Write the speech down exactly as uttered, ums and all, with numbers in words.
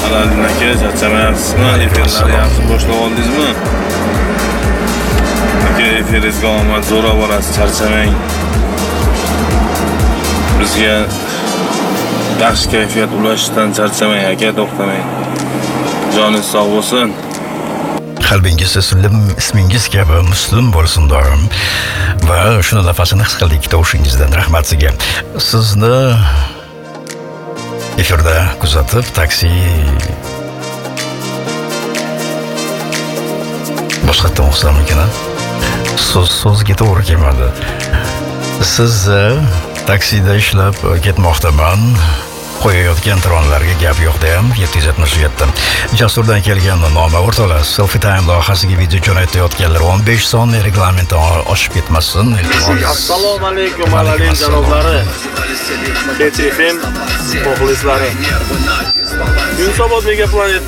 Alalin aka, charchamayapsizmi? Efirlarni yaxshi boshlab oldingizmi? Aka, efiringizga omad, zo'ra borasiz, charchamang. Bizga yaxshi kayfiyat ulashishdan charchamang aka, to'xtamang. Joningiz sog' bo'lsin. Qalbingiz islim, ismingiz kabi muslim bo'lsin doim. Va shuni nafasini his qildik tovushingizdan rahmat sizga. Sizni efirda kuzatib, taksi boshqatdan o'qisam ekan. So'z so'zga to'g'ri kelmadi. Siz taksida ishlab ketmoqdaman. Qo'yayotgan tronlarga gap yo'qda ham yetti yuz yetmish yetti. Jasurdan kelgan noma o'rtoqlar. Selfie time loyihasiga video jo'natayotganlar o'n besh sonli reglamentni oshib ketmasin. Assalomu alaykum, alaykum janoblari. K T F M muxlislari. Yunusobod Mega Planet